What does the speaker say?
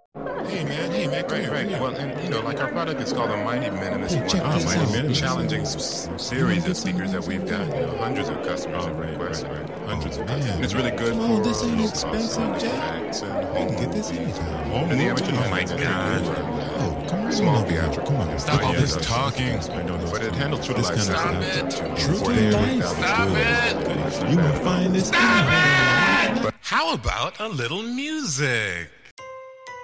Hey man, come here. Well, and like our product is called the Mighty Minimus Hey, check One. this out. It's a challenging series of speakers that we've got. Hundreds of customers have requested. Hundreds of customers. And it's really good Come on, for this ain't low-cost expensive, Jack. effects and I home can get this movies. anytime. And the amateur Oh my God. Oh, come on. Small theatrical. Come on. Stop all this talking. I know, but it handles true to This life. kind of sound. stuff. Stop True to life. Stop it. You will find this. How about a little music?